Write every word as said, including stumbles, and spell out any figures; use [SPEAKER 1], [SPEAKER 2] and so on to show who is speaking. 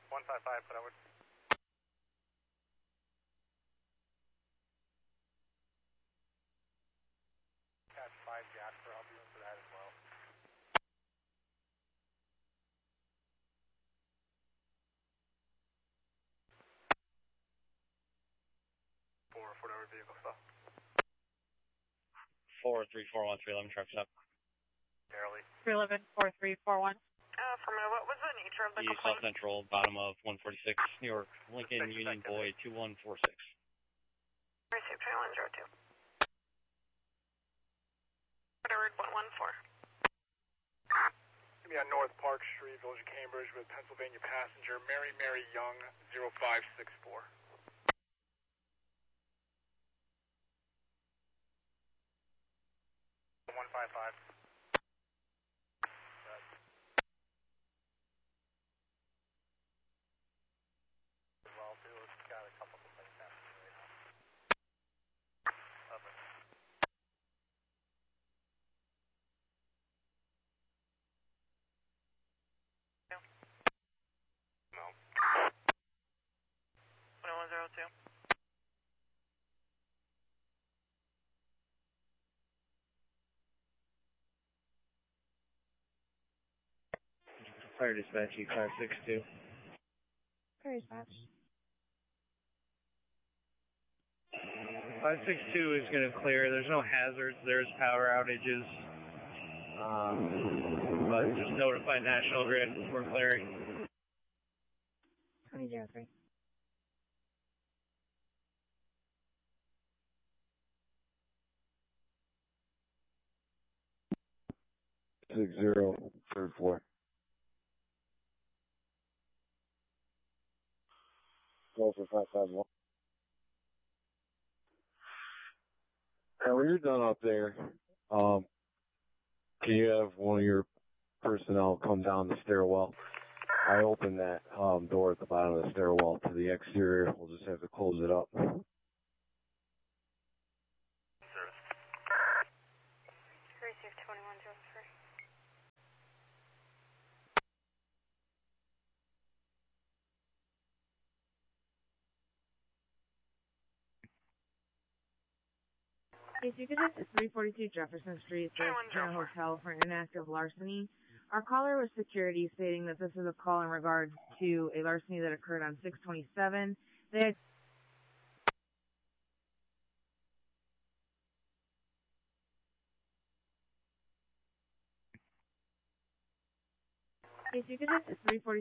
[SPEAKER 1] one five five, put outward. Catch five Jasper, I'll be in for that as well. Four, Fort Edward vehicle stop.
[SPEAKER 2] four three four one, three eleven trucks up.
[SPEAKER 1] Barely.
[SPEAKER 3] three eleven, four three four one.
[SPEAKER 4] Uh, affirmative. What was the nature of the
[SPEAKER 2] East
[SPEAKER 4] complaint?
[SPEAKER 2] South Central, bottom of one forty-six, New York, Lincoln,
[SPEAKER 1] Six
[SPEAKER 2] Union
[SPEAKER 1] activity.
[SPEAKER 2] Boy, two one four six.
[SPEAKER 4] Received twenty one zero two. Fort Edward one one four.
[SPEAKER 1] Gonna be on North Park Street, Village of Cambridge, with Pennsylvania passenger Mary Mary Young, zero five six four. one five five. Well, too, it's got a couple complaints happening right now. Up it.
[SPEAKER 4] No.
[SPEAKER 1] No.
[SPEAKER 4] twenty one zero two.
[SPEAKER 2] Fire dispatch, E five six two.
[SPEAKER 3] Fire dispatch.
[SPEAKER 2] five six two is going to clear. There's no hazards. There's power outages. Um, but just notify National Grid before clearing.
[SPEAKER 3] twenty zero three.
[SPEAKER 5] Six zero, third floor. Go for five five one. And when you're done up there, um, can you have one of your personnel come down the stairwell? I opened that um, door at the bottom of the stairwell to the exterior. We'll just have to close it up.
[SPEAKER 4] Received twenty one zero three.
[SPEAKER 3] If you could hit three forty-two Jefferson Street, the General Hotel for an inactive larceny. Our caller was security stating that this is a call in regards to a larceny that occurred on six twenty-seven. They had If you could hit three forty-two